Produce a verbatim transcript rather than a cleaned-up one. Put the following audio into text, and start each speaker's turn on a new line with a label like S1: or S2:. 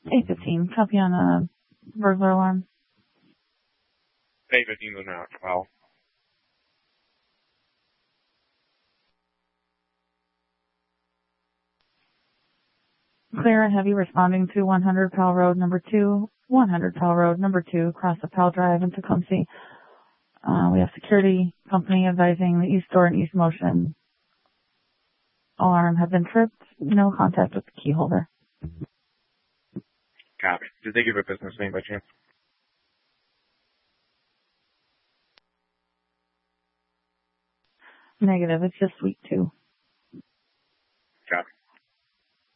S1: eight fifteen, copy on a burglar alarm.
S2: eight fifteen was not well.
S1: Clear and heavy responding to one hundred Powell Road, number two, one hundred Powell Road, number two, across the Powell Drive in Tecumseh. Uh, we have security company advising the east door and east motion alarm have been tripped. No contact with the key holder.
S2: Copy. Did they give a business name by chance?
S1: Negative. It's just week two.